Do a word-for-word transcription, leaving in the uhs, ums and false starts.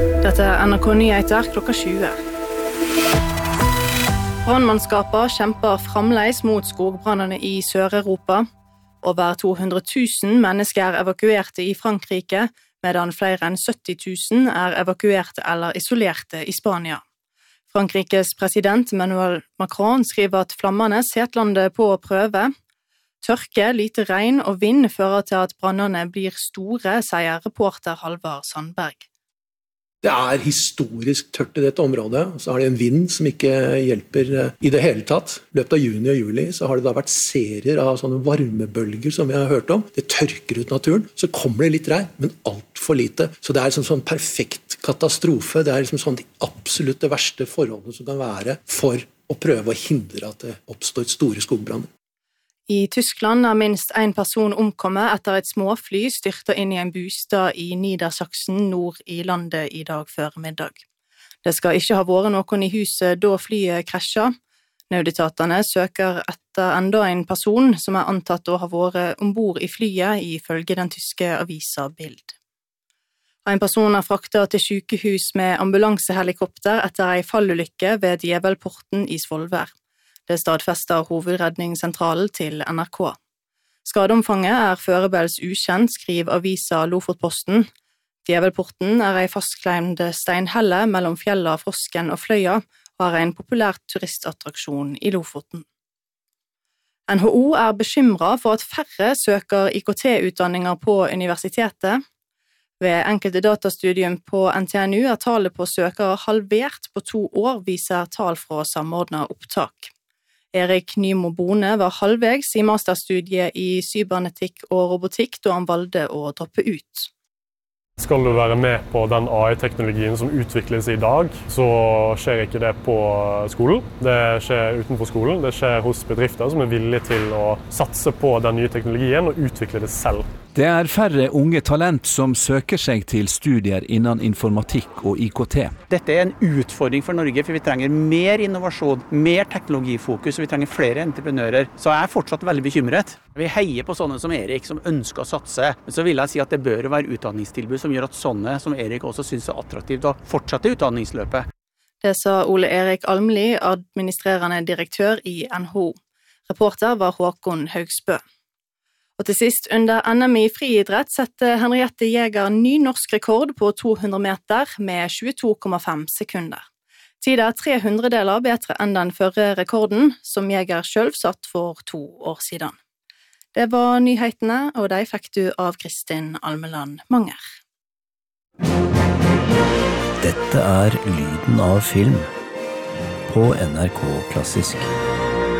Dette er N R K Nyheter klokka tjue. Brannmannskaper kjemper fremleis mot skogbrannene i Sør-Europa. Over to hundre tusen mennesker er evakuerte i Frankrike, medan flere enn sytti tusen er evakuerte eller isolerte i Spania. Frankrikes president Emmanuel Macron skriver at flammene setter landet på prøve. Tørke, lite regn og vind fører til at brannene blir store, sier reporter Halvard Sandberg. Det er historisk tørt i dette området, og så har det en vind som ikke hjelper i det hele tatt. I løpet av juni og juli så har det da vært serier av sånne varmebølger som vi har hørt om. Det tørker ut naturen, så kommer det litt regn, men alt for lite. Så det er liksom sånn perfekt katastrofe. Det er liksom sånn de absolutt det verste forholdene som kan være for å prøve å hindre at det oppstår store skogbranner. I Tyskland er minst en person omkommet etter et småfly styrtet inn i en bostad i Niedersachsen nord i landet i dag før middag. Det skal ikke ha vært noen i huset da flyet krasjet. Nødetatene søker etter enda en person som er antatt å ha vært ombord i flyet, ifølge den tyske avisa Bild. En person er fraktet til sykehus med ambulansehelikopter etter en fallulykke ved Djevelporten i Svolvær. Det stadfester hovedredningssentralen til N R K. Skadeomfanget er foreløpig ukjent, skriver avisa Lofotposten. Djevelporten er en fastkleimt steinhelle mellom fjella Frosken og Fløya, og er en populær turistattraksjon i Lofoten. N H O er bekymret for at færre søker I K T-utdanninger på universitetet. Ved enkelte datastudium på N T N U er tallet på søkere halvert på to år, viser tall fra samordnet opptak. Erik Nymo Bone var halvvegs I masterstudiet I cybernetikk og robotikk da han valgte å droppe ut. Skal du være med på den A I-teknologien som utvikles I dag, så skjer ikke det på skolen. Det skjer utenfor skolen. Det skjer hos bedrifter som er villige til å satse på den nye teknologien og utvikle det selv. Det er færre unge talent som søker seg til studier innen informatikk og I K T. Dette er en utfordring for Norge, for vi trenger mer innovasjon, mer teknologifokus, og vi trenger flere entreprenører. Så jeg er fortsatt veldig bekymret. Vi heier på sånne som Erik, som ønsker å satse. Men så vil jeg si at det bør være utdanningstilbud som gjør at sånne som Erik også synes det er attraktivt å fortsette utdanningsløpet. Det sa Ole Erik Almli, administrerende direktør I N H O. Reporter var Håkon Haugsbø. Og til sist, under N M I friidrett sette Henriette Jæger ny norsk rekord på to hundre meter med tjueto komma fem sekunder. Tiden er tre hundredeler bedre enn den førre rekorden, som Jæger selv satt for to år siden. Det var nyhetene, og de fikk du av Kristin Almeland Manger. Dette er lyden av film på N R K Klassisk.